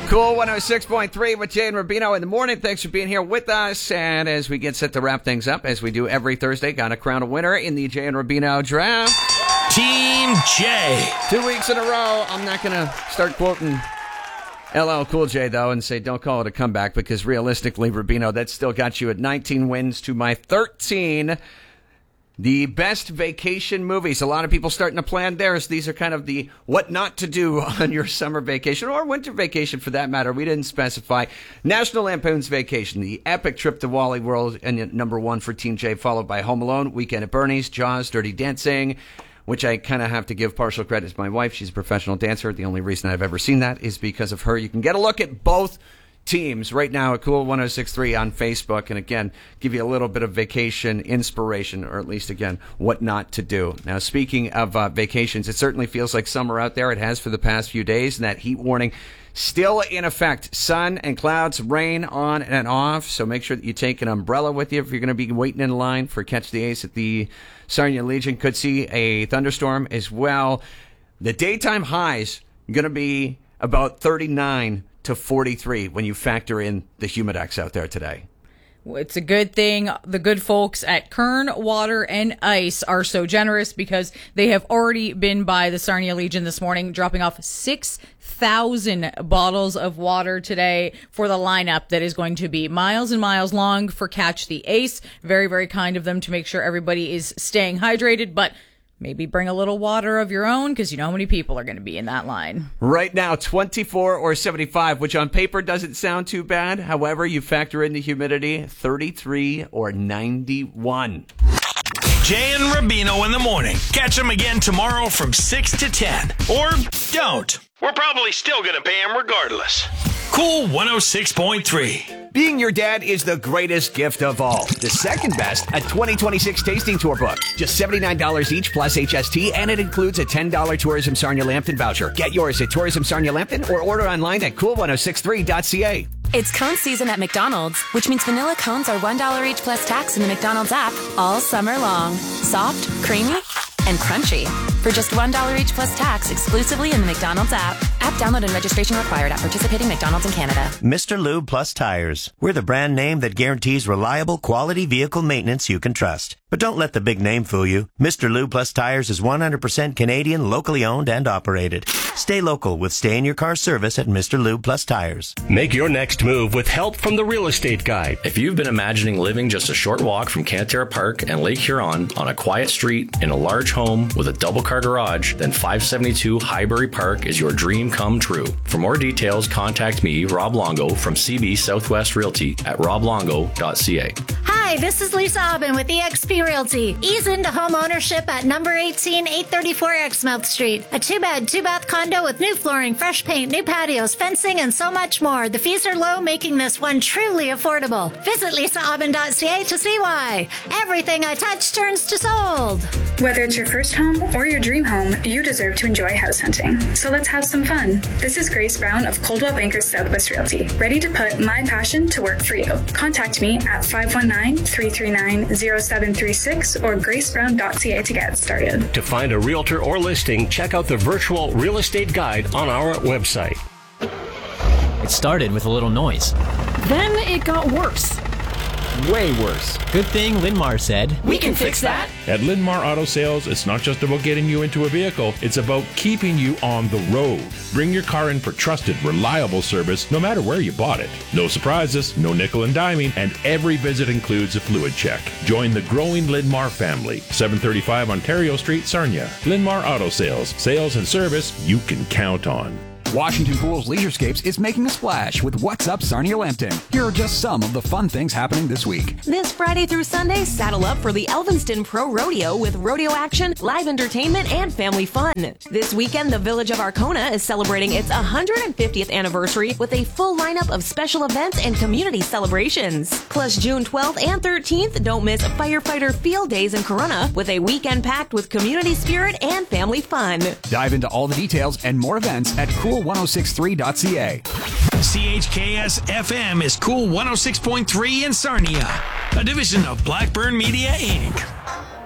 Cool 106.3 with Jay and Rubino in the morning. Thanks for being here with us. And as we get set to wrap things up, as we do every Thursday, got to crown a winner in the Jay and Rubino draft. Team J. 2 weeks in a row. I'm not going to start quoting LL Cool J, though, and say don't call it a comeback, because realistically, Rubino, that still got you at 19 wins to my 13. The best vacation movies. A lot of people starting to plan theirs. These are kind of the what not to do on your summer vacation or winter vacation for that matter. We didn't specify. National Lampoon's Vacation, the epic trip to Wally World, and number one for Team J, followed by Home Alone, Weekend at Bernie's, Jaws, Dirty Dancing, which I kind of have to give partial credit to my wife. She's a professional dancer. The only reason I've ever seen that is because of her. You can get a look at both teams right now at Cool 106.3 on Facebook, and again, give you a little bit of vacation inspiration, or at least, again, what not to do. Now, speaking of vacations, it certainly feels like summer out there. It has for the past few days, and that heat warning still in effect. Sun and clouds, rain on and off, so make sure that you take an umbrella with you if you're going to be waiting in line for Catch the Ace at the Sarnia Legion. Could see a thunderstorm as well. The daytime highs going to be about 39 to 43 when you factor in the Humidex out there today. It's a good thing the good folks at Kern Water and Ice are so generous, because they have already been by the Sarnia Legion this morning, dropping off 6,000 bottles of water today for the lineup that is going to be miles and miles long for Catch the Ace. Very, very kind of them to make sure everybody is staying hydrated, but maybe bring a little water of your own, because you know how many people are going to be in that line. Right now, 24 or 75, which on paper doesn't sound too bad. However, you factor in the humidity, 33 or 91. Jay and Rubino in the morning. Catch them again tomorrow from 6 to 10. Or don't. We're probably still going to pay them regardless. Cool 106.3. Being your dad is the greatest gift of all. The second best, a 2026 tasting tour book. Just $79 each plus HST, and it includes a $10 Tourism Sarnia Lambton voucher. Get yours at Tourism Sarnia Lambton or order online at cool1063.ca. It's cone season at McDonald's, which means vanilla cones are $1 each plus tax in the McDonald's app all summer long. Soft, creamy, and crunchy. For just $1 each plus tax exclusively in the McDonald's app. App download and registration required at participating McDonald's in Canada. Mr. Lube Plus Tires. We're the brand name that guarantees reliable, quality vehicle maintenance you can trust. But don't let the big name fool you. Mr. Lube Plus Tires is 100% Canadian, locally owned and operated. Stay local with Stay in Your Car service at Mr. Lube Plus Tires. Make your next move with help from the Real Estate Guide. If you've been imagining living just a short walk from Cantera Park and Lake Huron on a quiet street in a large home with a double-car garage, then 572 Highbury Park is your dream come true. For more details, contact me, Rob Longo, from CB Southwest Realty at roblongo.ca. Hi, this is Lisa Aubin with eXp Realty. Ease into home ownership at number 18, 834 Exmouth Street. A 2-bed, 2-bath condo with new flooring, fresh paint, new patios, fencing, and so much more. The fees are low, making this one truly affordable. Visit lisaaubin.ca to see why. Everything I touch turns to sold. Whether it's your first home or your dream home, you deserve to enjoy house hunting. So let's have some fun. This is Grace Brown of Coldwell Bankers Southwest Realty, ready to put my passion to work for you. Contact me at 519-339-0736 or gracebrown.ca to get started. To find a realtor or listing, check out the virtual real estate guide on our website. It started with a little noise. Then it got worse. Way worse. Good thing Linmar said, "We can fix that." At Linmar Auto Sales, it's not just about getting you into a vehicle, it's about keeping you on the road. Bring your car in for trusted, reliable service, no matter where you bought it. No surprises, no nickel and diming, and every visit includes a fluid check. Join the growing Linmar family. 735 Ontario Street, Sarnia. Linmar Auto Sales. Sales and service you can count on. Washington Pools Leisurescapes is making a splash with What's Up Sarnia Lambton. Here are just some of the fun things happening this week. This Friday through Sunday, saddle up for the Elvinston Pro Rodeo with rodeo action, live entertainment, and family fun. This weekend, the Village of Arcona is celebrating its 150th anniversary with a full lineup of special events and community celebrations. Plus, June 12th and 13th, don't miss Firefighter Field Days in Corunna with a weekend packed with community spirit and family fun. Dive into all the details and more events at cool1063.ca. CHKS FM is Cool 106.3 in Sarnia, a division of Blackburn Media, Inc.